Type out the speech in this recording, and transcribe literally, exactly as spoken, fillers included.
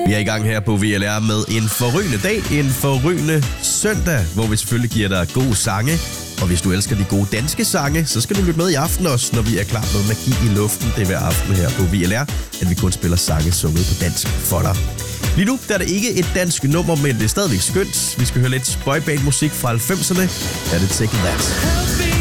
Vi er i gang her på V L R med en forrygende dag, en forrygende søndag, hvor vi selvfølgelig giver dig gode sange. Og hvis du elsker de gode danske sange, så skal du lytte med i aften også, når vi er klar med magi i luften. Det er hver aften her på V L R, at vi kun spiller sange sunget på dansk for dig. Lige nu der er det ikke et dansk nummer, men det er stadigvæk skønt. Vi skal høre lidt boyband musik fra halvfemserne. Er det Take That?